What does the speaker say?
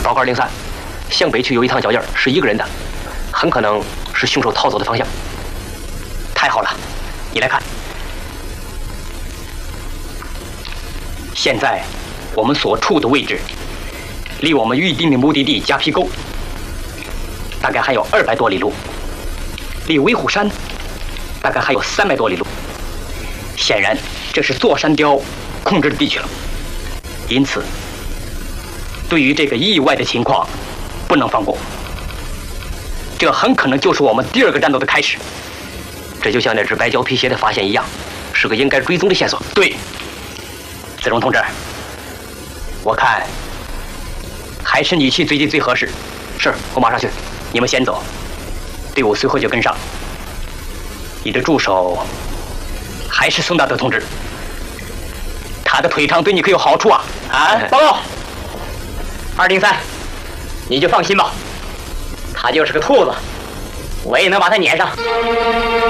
报告203，向北区有一趟脚印是一个人的，很可能是凶手逃走的方向。太好了，你来看。现在我们所处的位置，离我们预定的目的地夹皮沟大概还有200多里路，离威虎山大概还有300多里路。显然，这是座山雕控制的地区了。因此，对于这个意外的情况，不能放过。这很可能就是我们第2个战斗的开始。这就像那只白胶皮鞋的发现一样，是个应该追踪的线索。对，子荣同志，我看还是你去最近最合适。是，我马上去。你们先走，队伍随后就跟上。你的助手还是宋大德同志，他的腿长对你可有好处啊！啊，报告，203，你就放心吧，他就是个兔子，我也能把他撵上。